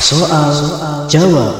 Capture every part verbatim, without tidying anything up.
Soal jawab.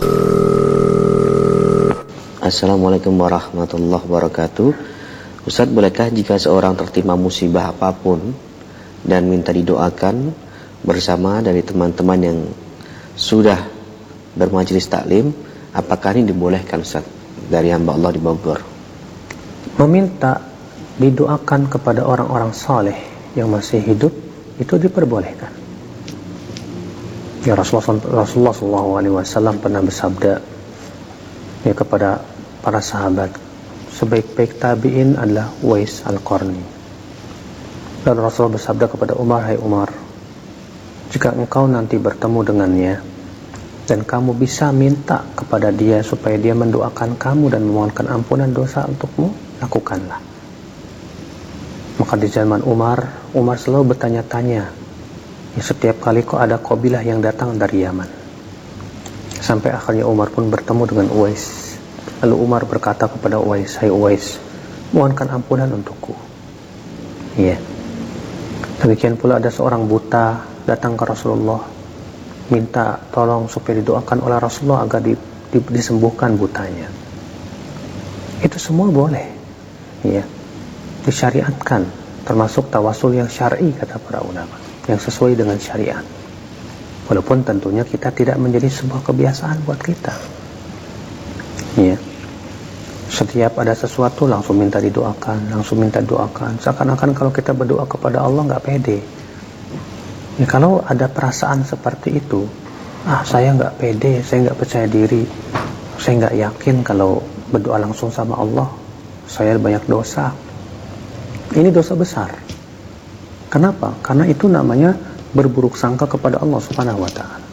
Assalamualaikum warahmatullahi wabarakatuh. Ustaz, bolehkah jika seorang tertimpa musibah apapun dan minta didoakan bersama dari teman-teman yang sudah bermajelis taklim, apakah ini dibolehkan, Ustaz, dari hamba Allah di Bogor? Meminta didoakan kepada orang-orang saleh yang masih hidup itu diperbolehkan. Ya, Rasulullah, Rasulullah shallallahu alaihi wasallam pernah bersabda ya kepada para sahabat, sebaik-baik tabi'in adalah Uwais Al-Qarni. Dan Rasulullah bersabda kepada Umar, hai Umar, jika engkau nanti bertemu dengannya dan kamu bisa minta kepada dia supaya dia mendoakan kamu dan memohonkan ampunan dosa untukmu, lakukanlah. Maka di zaman Umar, Umar selalu bertanya-tanya, ya, setiap kali kok ada kabilah yang datang dari Yaman. Sampai akhirnya Umar pun bertemu dengan Uwais. Lalu Umar berkata kepada Uwais, hai Uwais, mohonkan ampunan untukku. Ya. Demikian pula ada seorang buta datang ke Rasulullah, minta tolong supaya didoakan oleh Rasulullah agar di, di, disembuhkan butanya. Itu semua boleh, ya, disyariatkan, termasuk tawasul yang syar'i kata para ulama, yang sesuai dengan syariat. Walaupun tentunya kita tidak menjadi sebuah kebiasaan buat kita. Ya. Setiap ada sesuatu langsung minta didoakan, langsung minta doakan. Seakan-akan kalau kita berdoa kepada Allah nggak pede. Ya, kalau ada perasaan seperti itu, ah saya nggak pede, saya nggak percaya diri, saya nggak yakin kalau berdoa langsung sama Allah, saya banyak dosa. Ini dosa besar. Kenapa? Karena itu namanya berburuk sangka kepada Allah Subhanahu wa taala.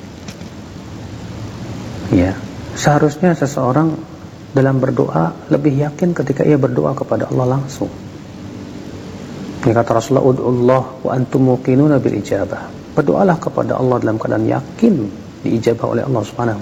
Ya, seharusnya seseorang dalam berdoa lebih yakin ketika ia berdoa kepada Allah langsung. Ini kata Rasulullah, ud'ullah wa antum muqinuna bil ijabah. Berdoalah kepada Allah dalam keadaan yakin diijabah oleh Allah Subhanahu